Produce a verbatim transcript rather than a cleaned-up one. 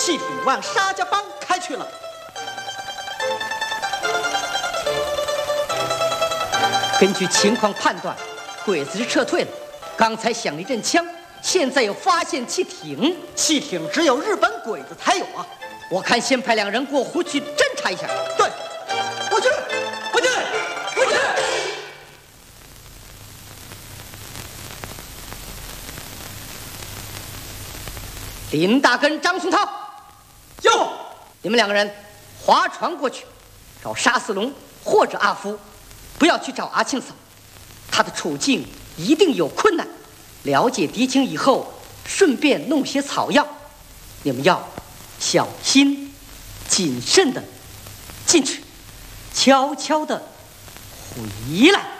汽艇往沙家浜开去了。 根据情况判断，鬼子是撤退了。刚才响了一阵枪，现在又发现汽艇， 汽艇只有日本鬼子才有啊！ 我看先派两人过湖去侦查一下。 对，我去，我去，我去。 林大跟张松涛， 哟， 你们两个人划船过去，找沙四龙或者阿福，不要去找阿庆嫂，他的处境一定有困难。了解敌情以后，顺便弄些草药。你们要小心、谨慎的进去，悄悄的回来。